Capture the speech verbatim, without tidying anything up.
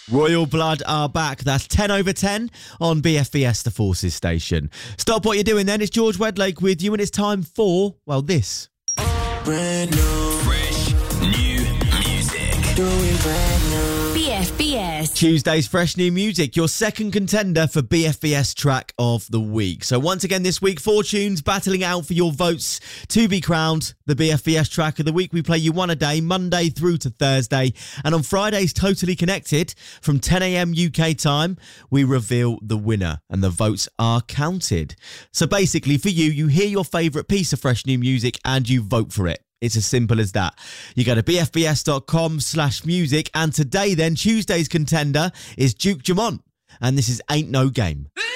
Royal Blood are back. That's ten over ten on B F B S, the Forces station. Stop what you're doing then. It's George Wedlake with you, and it's time for, well, this. Brand new. Fresh new music. Doing brand new. B F B S. Tuesday's Fresh New Music, your second contender for B F B S Track of the Week. So once again this week, four tunes battling out for your votes to be crowned the B F B S Track of the Week. We play you one a day, Monday through to Thursday. And on Fridays, Totally Connected, from ten a.m. U K time, we reveal the winner and the votes are counted. So basically for you, you hear your favourite piece of Fresh New Music and you vote for it. It's as simple as that. You go to bfbs.com slash music. And today then, Tuesday's contender is Duke Dumont. And this is Ain't No Game.